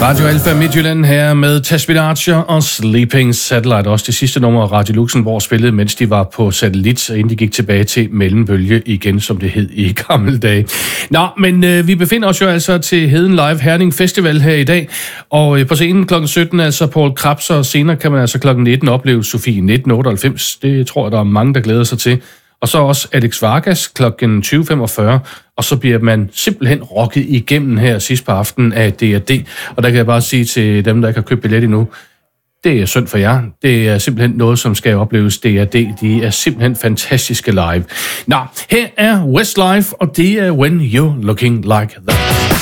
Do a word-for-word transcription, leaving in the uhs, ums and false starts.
Radio Alfa Midtjylland her med Tasmin Archer og Sleeping Satellite. Også det sidste nummer af Radio Luxembourg spillede, mens de var på satellit, og inden de gik tilbage til mellembølge igen, som det hed i gamle dage. Nå, men øh, vi befinder os jo altså til Heden Live Herning Festival her i dag. Og øh, på scenen klokken sytten, altså Paul Krebs, og senere kan man altså klokken nitten opleve Sofie nitten otteoghalvfems. Det tror jeg, der er mange, der glæder sig til. Og så også Alex Vargas klokken tyve femogfyrre, og så bliver man simpelthen rocket igennem her sidst på aftenen af D og D. Og der kan jeg bare sige til dem, der ikke har købt billet endnu, det er synd for jer. Det er simpelthen noget, som skal opleves. D og D, de er simpelthen fantastiske live. Nå, her er Westlife, og det er When You're Looking Like That.